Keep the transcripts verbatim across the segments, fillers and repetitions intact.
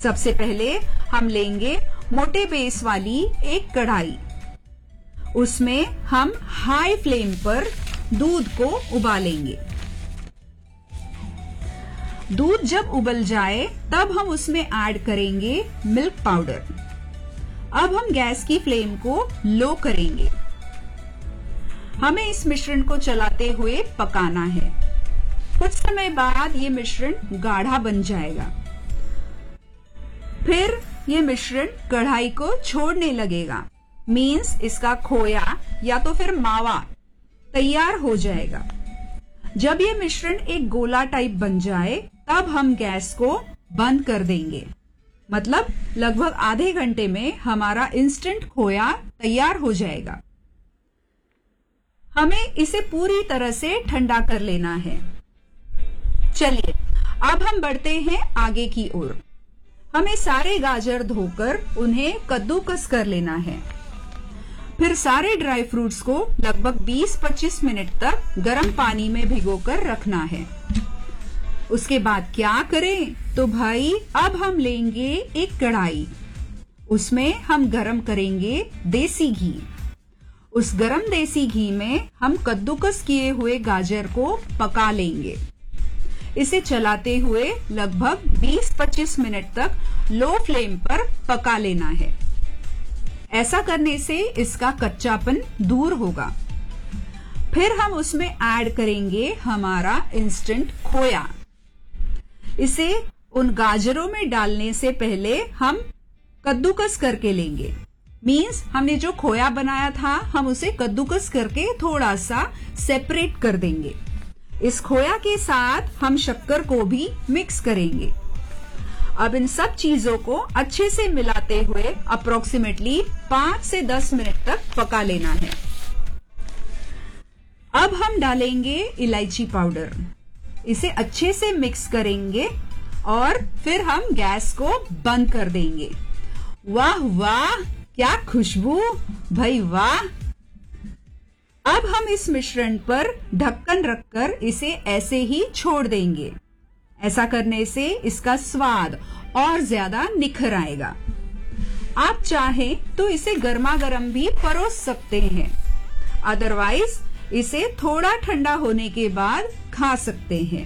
सबसे पहले हम लेंगे मोटे बेस वाली एक कढ़ाई। उसमें हम हाई फ्लेम पर दूध को उबालेंगे। दूध जब उबल जाए तब हम उसमें ऐड करेंगे मिल्क पाउडर। अब हम गैस की फ्लेम को लो करेंगे। हमें इस मिश्रण को चलाते हुए पकाना है। कुछ समय बाद ये मिश्रण गाढ़ा बन जाएगा। फिर ये मिश्रण कढ़ाई को छोड़ने लगेगा, मीन्स इसका खोया या तो फिर मावा तैयार हो जाएगा। जब ये मिश्रण एक गोला टाइप बन जाए तब हम गैस को बंद कर देंगे। मतलब लगभग आधे घंटे में हमारा इंस्टेंट खोया तैयार हो जाएगा। हमें इसे पूरी तरह से ठंडा कर लेना है। चलिए अब हम बढ़ते हैं आगे की ओर। हमें सारे गाजर धोकर उन्हें कद्दूकस कर लेना है। फिर सारे ड्राई फ्रूट्स को लगभग बीस पच्चीस मिनट तक गर्म पानी में भिगोकर रखना है। उसके बाद क्या करें? तो भाई अब हम लेंगे एक कढ़ाई। उसमें हम गरम करेंगे देसी घी। उस गरम देसी घी में हम कद्दूकस किए हुए गाजर को पका लेंगे। इसे चलाते हुए लगभग बीस पच्चीस मिनट तक लो फ्लेम पर पका लेना है। ऐसा करने से इसका कच्चापन दूर होगा। फिर हम उसमें ऐड करेंगे हमारा इंस्टेंट खोया। इसे उन गाजरों में डालने से पहले हम कद्दूकस करके लेंगे। मीन्स हमने जो खोया बनाया था हम उसे कद्दूकस करके थोड़ा सा सेपरेट कर देंगे। इस खोया के साथ हम शक्कर को भी मिक्स करेंगे। अब इन सब चीजों को अच्छे से मिलाते हुए अप्रोक्सीमेटली पांच से दस मिनट तक पका लेना है। अब हम डालेंगे इलायची पाउडर। इसे अच्छे से मिक्स करेंगे और फिर हम गैस को बंद कर देंगे। वाह वाह, क्या खुशबू, भाई वाह। अब हम इस मिश्रण पर ढक्कन रखकर इसे ऐसे ही छोड़ देंगे। ऐसा करने से इसका स्वाद और ज्यादा निखर आएगा। आप चाहें तो इसे गर्मा गर्म भी परोस सकते हैं, अदरवाइज इसे थोड़ा ठंडा होने के बाद खा सकते हैं।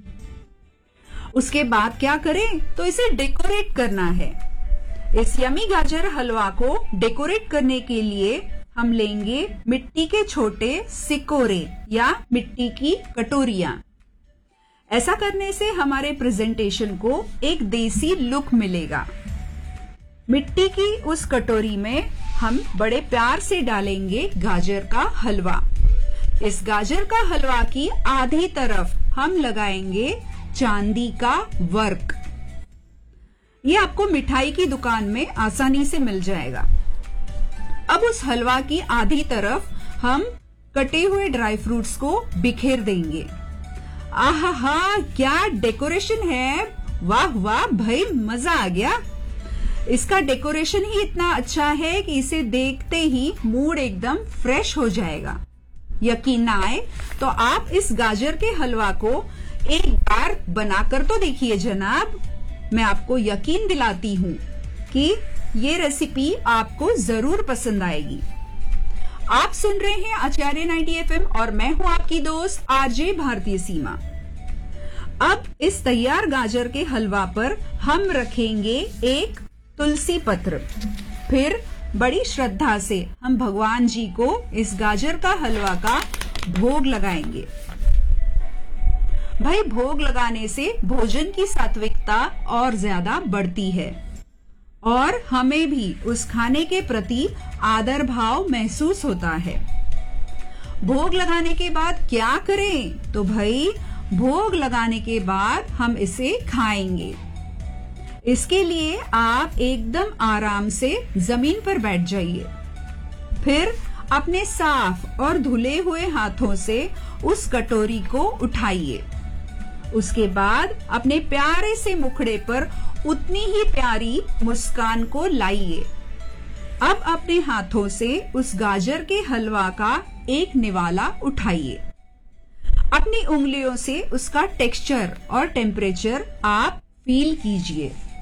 उसके बाद क्या करें? तो इसे डेकोरेट करना है। इस यमी गाजर हलवा को डेकोरेट करने के लिए हम लेंगे मिट्टी के छोटे सिकोरे या मिट्टी की कटोरियां। ऐसा करने से हमारे प्रेजेंटेशन को एक देसी लुक मिलेगा। मिट्टी की उस कटोरी में हम बड़े प्यार से डालेंगे गाजर का हलवा। इस गाजर का हलवा की आधी तरफ हम लगाएंगे चांदी का वर्क। ये आपको मिठाई की दुकान में आसानी से मिल जाएगा। अब उस हलवा की आधी तरफ हम कटे हुए ड्राई फ्रूट्स को बिखेर देंगे। आहा हा, क्या डेकोरेशन है, वाह वाह भाई, मजा आ गया। इसका डेकोरेशन ही इतना अच्छा है कि इसे देखते ही मूड एकदम फ्रेश हो जाएगा। यकीन ना आए तो आप इस गाजर के हलवा को एक बार बनाकर तो देखिए जनाब। मैं आपको यकीन दिलाती हूँ कि ये रेसिपी आपको जरूर पसंद आएगी। आप सुन रहे हैं आचार्य नाइंटी एफ एम और मैं हूं आपकी दोस्त आरजे भारतीय सीमा। अब इस तैयार गाजर के हलवा पर हम रखेंगे एक तुलसी पत्र। फिर बड़ी श्रद्धा से हम भगवान जी को इस गाजर का हलवा का भोग लगाएंगे। भाई, भोग लगाने से भोजन की सात्विकता और ज्यादा बढ़ती है और हमें भी उस खाने के प्रति आदर भाव महसूस होता है। भोग लगाने के बाद क्या करें? तो भाई, भोग लगाने के बाद हम इसे खाएंगे। इसके लिए आप एकदम आराम से जमीन पर बैठ जाइए। फिर अपने साफ और धुले हुए हाथों से उस कटोरी को उठाइए। उसके बाद अपने प्यारे से मुखड़े पर उतनी ही प्यारी मुस्कान को लाइए। अब अपने हाथों से उस गाजर के हलवा का एक निवाला उठाइए। अपनी उंगलियों से उसका टेक्सचर और टेम्परेचर आप फील कीजिए।